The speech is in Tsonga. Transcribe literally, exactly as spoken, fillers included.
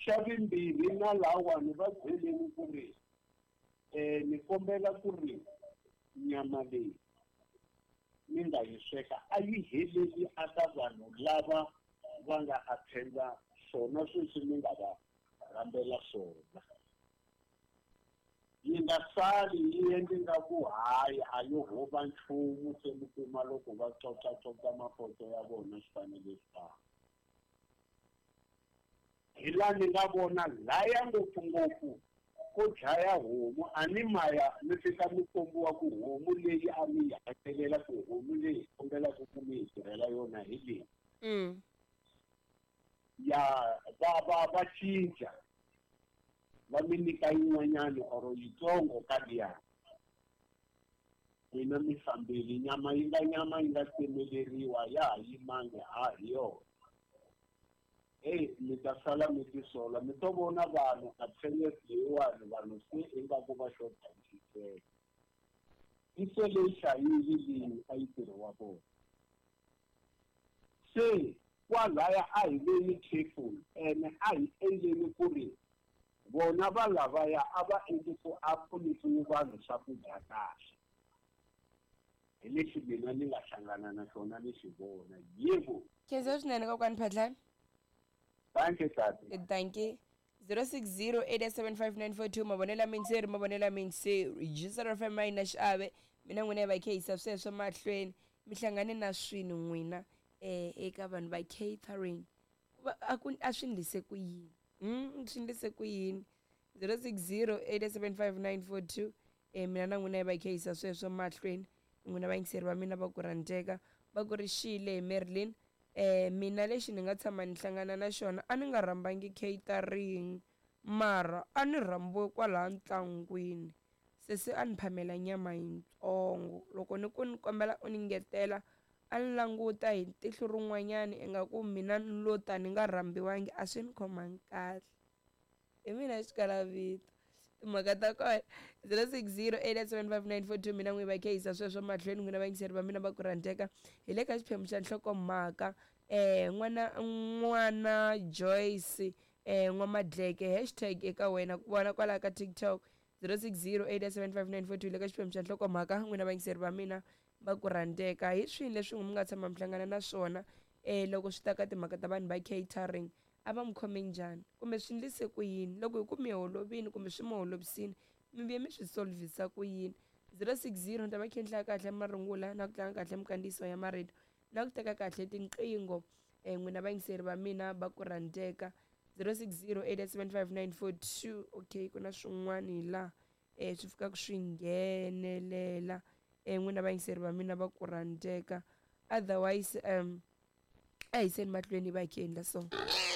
xa vumbirhi na lawa ni va byeleni ku ri um ni kombela ku ri nyama leyi mi nga yi sweka a yi heleli aka vanhu lava va nga attenda swona sweswi mi nga va rhambela swona. Yi nga sali yi endli nga ku hayi a yo hova nchumu se mi kuma loko va cocacoca mapoto ya vona swi fanele swi fana. Hi laha ni nga vona laya ngopfungopfu ko dlaya homu a ni maya ni fika mi kombiwa ku homu leyi a mi yi hakelela ku homu leyi kombelaka ku mi yi tirhela yona hi leyi. Mm. Ya va va va cinca va mi nyika yin'wanyani or yitsongo ka liya. Mina mi fambile nyama yi nga nyama yi nga tsemeleriwa ya ha yimangi ha hi yona. Eh mi ta sala mi tisola mi to vona vanhu a tshele leyiwani vanhu se ingaku va xota hi xisele. Iso leyi hlayili leyi a yi tirhiwa kona. Se kwalaya a hi veni careful ene a hi endleni ku ri vona va lavaya a va endli ku a pfunisiwi vanhu swakudya kahle. Hi lexi mina ni nga hlangana na xona ni xi vona yebo. Khensa swinene kokwani Phatlani. Thank you tati. Thank you. zero six zero eight seven five nine four two mavonela minseri mavonela minseri register F M I na Xiave mina n'wina va kheyisa sweswo mahlweni mi hlangane na swini n'wina eh eka vanhu va catering a ku a swi ndlise ku yini mm swi ndlise ku yini zero six zero eight seven five nine four two eh mina na n'wina va kheyisa sweswo mahlweni n'wina va yingiseri va mina va ku rhandeka va ku ri Shile Merlin. Eh mina lexi ni nga tshama ni hlangana na xona a ni nga rhambangi catering mara a ni rhambiwe kwala ntlangwini se se a ni phamela nyama yitsongo loko ni ku ni kombela u ni ngetela a ni languta hi tihlo rin'wanyani ingaku mina ni lo ta ni nga rhambiwangi a swi ni khomangi kahle hi mina xikalavito timhaka ta kona zero six zero eight seven five nine four two mina n'wi va kheyisa sweswo mahlweni n'wina vayingiseri va mina va ku rhandeka hi le ka xiphemu xa nhlokomhaka eh n'wana n'wana Joyce eh n'wamadleke hashtag eka wena ku vona kwala ka TikTok zero six zero eight seven five nine four two le ka xiphemu xa nhlokomhaka n'wina vayingiseri va mina va ku rhandeka hi swini leswi mi nga tshama mi hlangana na swona eh loko swi ta ka timhaka ta vanhu va catering a va mi khome njhani kumbe swi ndlise ku yini loko hi ku mi holovini kumbe swi mi holovisini mi vuye mi swi solvisa ku yini zero six zero ni ta va khenhla kahle marungula na ku tlanga kahle mikandziso ya marito na ku teka kahle tinqingho eh n'wina vayingiseri va mina va ku rhandeka zero six zero eight seven five nine four two okay ku na swin'wana hi laha eh swi fika ku swi nghenelela eh n'wina vayingiseri va mina va ku rhandeka otherwise um a hi seni mahlweni va khendla so